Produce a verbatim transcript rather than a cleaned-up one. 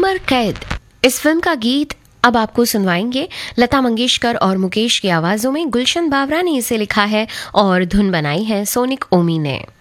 उम्र कैद इस फिल्म का गीत अब आपको सुनवाएंगे लता मंगेशकर और मुकेश की आवाजों में। गुलशन बावरा ने इसे लिखा है और धुन बनाई है सोनिक ओमी ने।